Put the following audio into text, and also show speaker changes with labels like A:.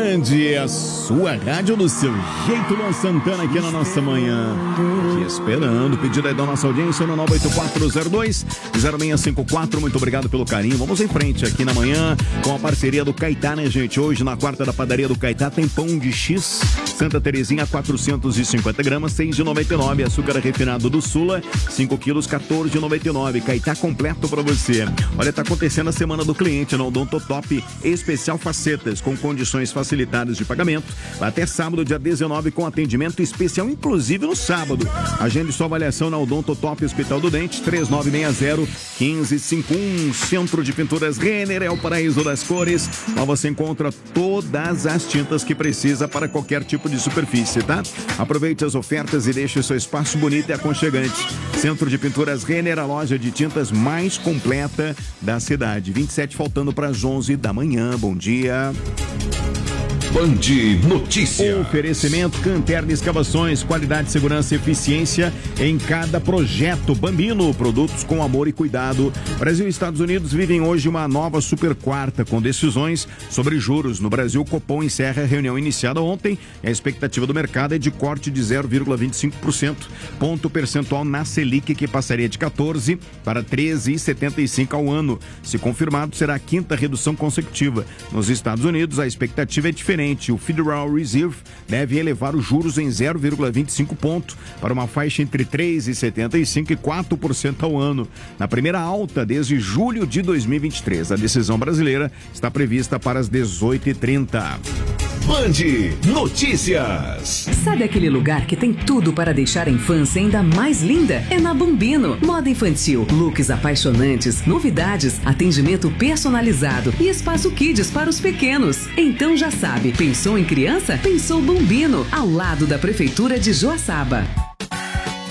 A: Band, a sua rádio do seu jeito, Luan Santana aqui na nossa manhã. Aqui esperando, pedido aí da nossa audiência no 98402-0654. Muito obrigado pelo carinho. Vamos em frente aqui na manhã com a parceria do Caetá, né, gente? Hoje na quarta da padaria do Caetá tem pão de X Santa Terezinha 450 gramas, 6,99. Açúcar refinado do Sula, 5 quilos, 14,99. Caetá completo pra você. Olha, tá acontecendo a semana do cliente na Odontotop Especial Facetas, com condições facilitadas de pagamento. Vai até sábado, dia 19, com atendimento especial, inclusive no sábado. Agende sua avaliação na Odontotop Hospital do Dente, 3960-1551. Centro de Pinturas Renner é o paraíso das cores. Lá você encontra todas as tintas que precisa para qualquer tipo de superfície, tá? Aproveite as ofertas e deixe o seu espaço bonito e aconchegante. Centro de Pinturas Renner, a loja de tintas mais completa da cidade. 27 faltando para as 11 da manhã. Bom dia.
B: Band Notícias.
A: Oferecimento Canterna Escavações, qualidade, segurança e eficiência em cada projeto. Bambino, produtos com amor e cuidado. Brasil e Estados Unidos vivem hoje uma nova super quarta com decisões sobre juros. No Brasil, o Copom encerra a reunião iniciada ontem. A expectativa do mercado é de corte de 0,25%, ponto percentual na Selic, que passaria de 14 para 13,75 ao ano. Se confirmado, será a quinta redução consecutiva. Nos Estados Unidos, a expectativa é diferente. O Federal Reserve deve elevar os juros em 0,25 ponto para uma faixa entre 3,75% e 4% ao ano, na primeira alta desde julho de 2023. A decisão brasileira está prevista para as 18h30.
B: Band Notícias.
C: Sabe aquele lugar que tem tudo para deixar a infância ainda mais linda? É na Bambino. Moda infantil, looks apaixonantes, novidades, atendimento personalizado e espaço kids para os pequenos. Então já sabe, pensou em criança? Pensou Bambino, ao lado da Prefeitura de Joaçaba.